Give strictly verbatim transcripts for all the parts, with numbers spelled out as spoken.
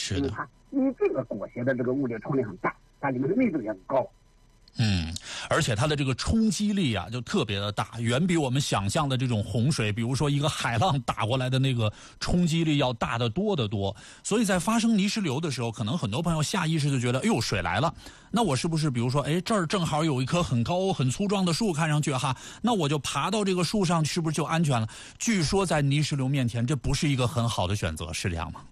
是的， 因为它因为这个裹挟的这个物质冲力很大，它里面的密度也很高。 嗯，而且它的这个冲击力啊，就特别的大，远比我们想象的这种洪水，比如说一个海浪打过来的那个冲击力要大得多得多。所以在发生泥石流的时候，可能很多朋友下意识就觉得，哎呦，水来了，那我是不是比如说，哎，这儿正好有一棵很高很粗壮的树，看上去哈，那我就爬到这个树上，是不是就安全了？据说在泥石流面前，这不是一个很好的选择，是这样吗？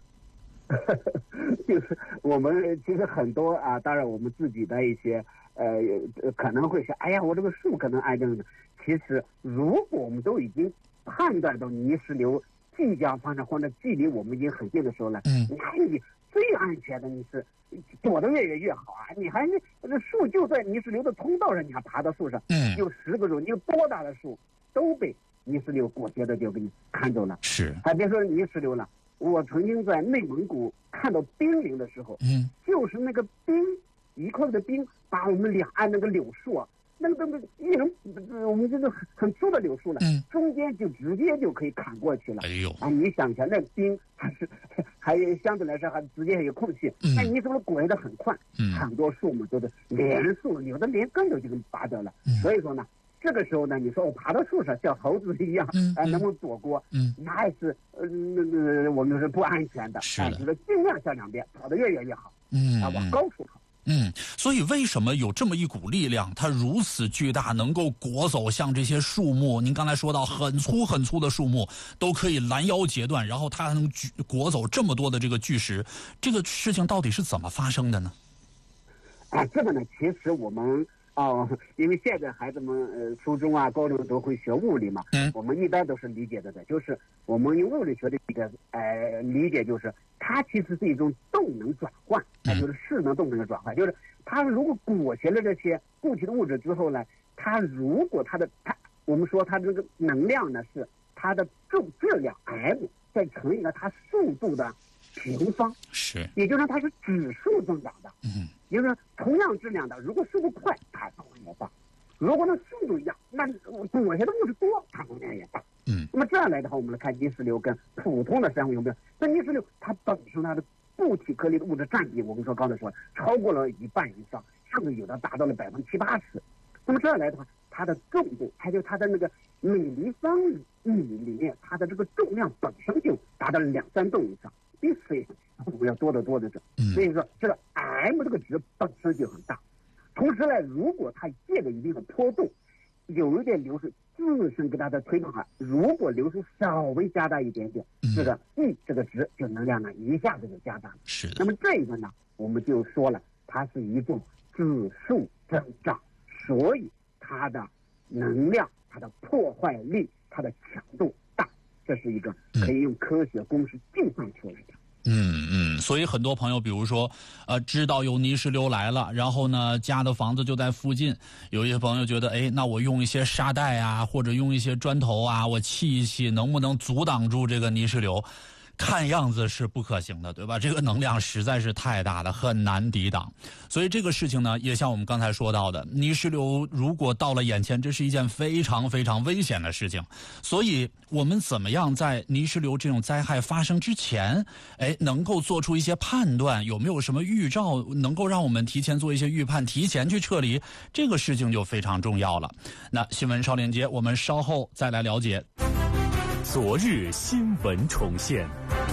就是我们其实很多啊，当然我们自己的一些呃可能会想，哎呀，我这个树可能安全的。其实如果我们都已经判断到泥石流即将发生或者距离我们已经很近的时候了， 嗯， 那你最安全的你是躲得越远越好啊！你还是这树就在泥石流的通道上，你还爬到树上， 嗯， 有十个树，你有多大的树都被泥石流裹挟的就给你看走了。 是， 还别说泥石流了。我曾经在内蒙古看到冰凌的时候， 嗯， 就是那个冰一块的冰把我们两岸那个柳树啊，那个那个一能我们这个很很粗的柳树呢， 嗯， 中间就直接就可以砍过去了。 哎呦， 啊，你想想那冰还是还相对来说还直接有空气， 嗯， 那你是不是裹得很快？ 嗯， 很多树木都是连树，有的连根都就给拔掉了。 嗯， 所以说呢。这个时候呢，你说我爬到树上像猴子一样， 嗯， 啊、呃，能不能躲过？ 嗯， 那也是呃，那个我们是不安全的， 是的， 就是尽量向两边跑得越远越好， 嗯， 啊，往高处跑。 嗯，所以为什么有这么一股力量，它如此巨大，能够裹走像这些树木？您刚才说到很粗很粗的树木都可以拦腰截断，然后它还能裹走这么多的这个巨石，这个事情到底是怎么发生的呢？ 啊，这个呢，其实我们。哦，因为现在孩子们呃初中啊、高中都会学物理嘛， 嗯， 我们一般都是理解的的，就是我们用物理学的一个呃理解，就是它其实是一种动能转换，它就是势能动能的转换，就是它如果裹挟了这些固体的物质之后呢，它如果它的它我们说它这个能量呢是它的重质量 m 再乘以了它速度的平方， 是， 也就是说它是指数增长的， 嗯。 也就是说，同样质量的，如果速度快，它能量也大；如果那速度一样，那裹挟的物质多，它能量也大。 嗯。 那么这样来的话，我们来看泥石流跟普通的珊瑚有没有？那泥石流它本身它的固体颗粒的物质占比，我们说刚才说超过了一半以上，甚至有的达到了百分之七八十。那么这样来的话，它的重度，还有它的那个每立方米里面，它的这个重量本身就达到了两三吨以上，比水我要多得多的这。所以说这个 m 这个值本身就很大。同时呢，如果它借着一定的坡度，有一点流水自身给它的推动下，如果流水稍微加大一点点， 嗯、 这个 E 这个值就能量呢一下子就加大了。 是的。 那么这个呢，我们就说了，它是一种指数增长，所以它的能量、它的破坏力、它的强度大，这是一个可以用科学公式计算出来的。 嗯嗯，所以很多朋友，比如说，呃，知道有泥石流来了，然后呢，家的房子就在附近，有一些朋友觉得，哎，那我用一些沙袋啊，或者用一些砖头啊，我砌一砌，能不能阻挡住这个泥石流？看样子是不可行的，对吧？这个能量实在是太大了，很难抵挡。所以这个事情呢，也像我们刚才说到的，泥石流如果到了眼前，这是一件非常非常危险的事情。所以我们怎么样在泥石流这种灾害发生之前，哎，能够做出一些判断，有没有什么预兆能够让我们提前做一些预判，提前去撤离，这个事情就非常重要了。那新闻少连接，我们稍后再来了解。 昨日新闻重现。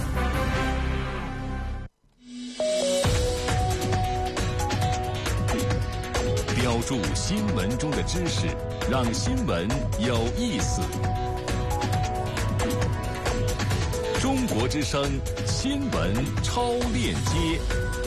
标注新闻中的知识，让新闻有意思。中国之声新闻超链接。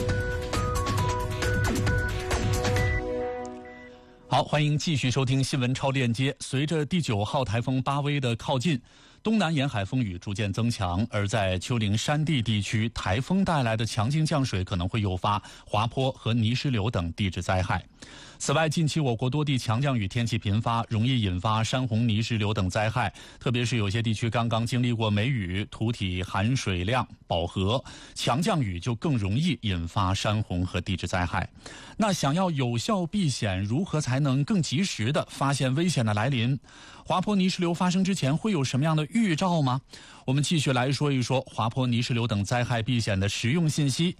好，欢迎继续收听新闻超链接。随着第九号台风巴威的靠近，东南沿海风雨逐渐增强，而在丘陵山地地区，台风带来的强劲降水可能会诱发滑坡和泥石流等地质灾害。此外，近期我国多地强降雨天气频发，容易引发山洪、泥石流等灾害，特别是有些地区刚刚经历过梅雨，土体含水量饱和，强降雨就更容易引发山洪和地质灾害。那想要有效避险，如何才能更及时地发现危险的来临？滑坡、泥石流发生之前会有什么样的预兆吗？我们继续来说一说滑坡、泥石流等灾害避险的实用信息。